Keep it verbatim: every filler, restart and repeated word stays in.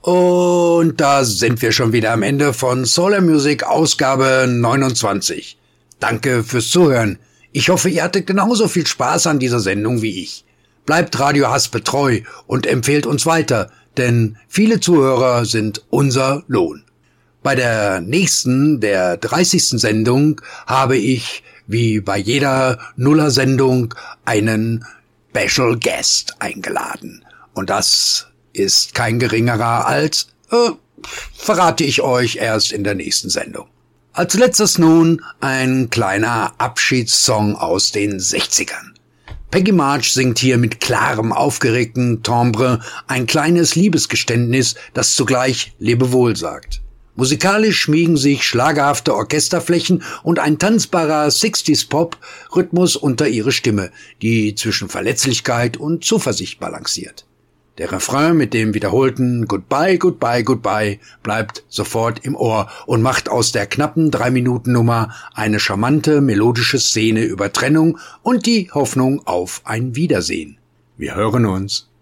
Und da sind wir schon wieder am Ende von Solar Music Ausgabe neunundzwanzig. Danke fürs Zuhören. Ich hoffe, ihr hattet genauso viel Spaß an dieser Sendung wie ich. Bleibt Radio Haspe treu und empfehlt uns weiter, denn viele Zuhörer sind unser Lohn. Bei der nächsten, der dreißigsten Sendung, habe ich, wie bei jeder Nuller-Sendung, einen Special Guest eingeladen. Und das ist kein geringerer als, äh, verrate ich euch erst in der nächsten Sendung. Als letztes nun ein kleiner Abschiedssong aus den sechzigern. Peggy March singt hier mit klarem, aufgeregten Timbre ein kleines Liebesgeständnis, das zugleich Lebewohl sagt. Musikalisch schmiegen sich schlagerhafte Orchesterflächen und ein tanzbarer Sixties-Pop-Rhythmus unter ihre Stimme, die zwischen Verletzlichkeit und Zuversicht balanciert. Der Refrain mit dem wiederholten Goodbye, Goodbye, Goodbye bleibt sofort im Ohr und macht aus der knappen Drei-Minuten-Nummer eine charmante melodische Szene über Trennung und die Hoffnung auf ein Wiedersehen. Wir hören uns.